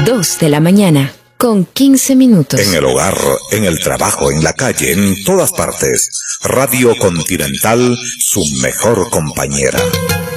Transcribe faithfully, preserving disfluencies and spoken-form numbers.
Dos de la mañana, con quince minutos. En el hogar, en el trabajo, en la calle, en todas partes. Radio Continental, su mejor compañera.